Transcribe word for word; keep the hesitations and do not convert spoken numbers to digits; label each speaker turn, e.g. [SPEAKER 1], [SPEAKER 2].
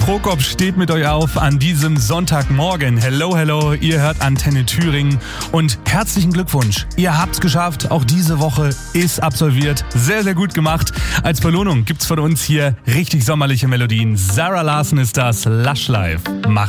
[SPEAKER 1] Prokop steht mit euch auf an diesem Sonntagmorgen. Hello, hello, ihr hört Antenne Thüringen und herzlichen Glückwunsch. Ihr habt's geschafft, auch diese Woche ist absolviert. Sehr, sehr gut gemacht. Als Belohnung gibt's von uns hier richtig sommerliche Melodien. Sarah Larson ist das, Lush Life. Macht